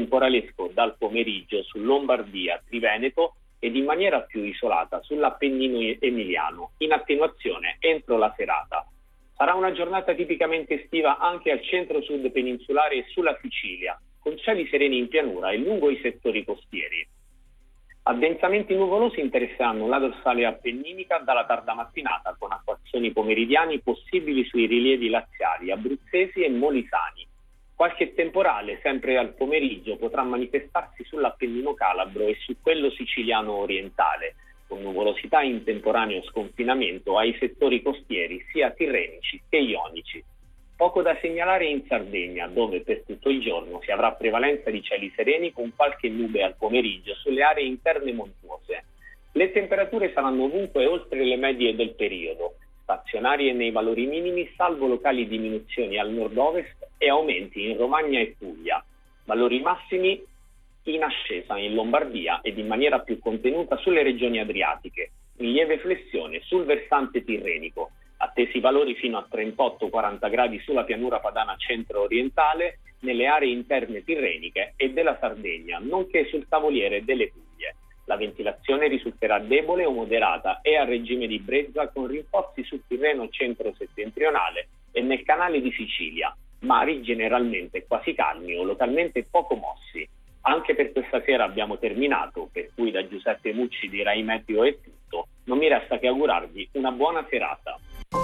temporalesco dal pomeriggio su Lombardia, Triveneto ed in maniera più isolata sull'Appennino emiliano, in attenuazione entro la serata. Sarà una giornata tipicamente estiva anche al centro-sud peninsulare e sulla Sicilia, con cieli sereni in pianura e lungo i settori costieri. Addensamenti nuvolosi interesseranno la dorsale appenninica dalla tarda mattinata, con acquazzoni pomeridiani possibili sui rilievi laziali, abruzzesi e molisani. Qualche temporale, sempre al pomeriggio, potrà manifestarsi sull'Appennino calabro e su quello siciliano orientale, con nuvolosità in temporaneo sconfinamento ai settori costieri sia tirrenici che ionici. Poco da segnalare in Sardegna, dove per tutto il giorno si avrà prevalenza di cieli sereni con qualche nube al pomeriggio sulle aree interne montuose. Le temperature saranno ovunque oltre le medie del periodo, stazionarie nei valori minimi, salvo locali diminuzioni al nord-ovest e aumenti in Romagna e Puglia. Valori massimi in ascesa in Lombardia ed in maniera più contenuta sulle regioni adriatiche, in lieve flessione sul versante tirrenico, attesi valori fino a 38-40 gradi sulla pianura padana centro-orientale, nelle aree interne tirreniche e della Sardegna, nonché sul tavoliere delle Puglie. La ventilazione risulterà debole o moderata e a regime di brezza con rinforzi sul Tirreno centro-settentrionale e nel canale di Sicilia, mari generalmente quasi calmi o localmente poco mossi. Anche per questa sera abbiamo terminato, per cui da Giuseppe Mucci di Rai Meteo è tutto. Non mi resta che augurarvi una buona serata.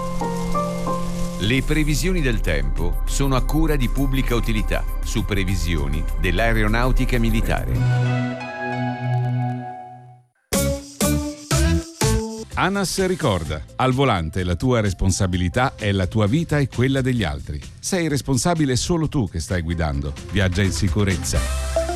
Le previsioni del tempo sono a cura di Pubblica Utilità, su previsioni dell'aeronautica militare. ANAS ricorda, al volante la tua responsabilità è la tua vita e quella degli altri. Sei responsabile solo tu che stai guidando. Viaggia in sicurezza.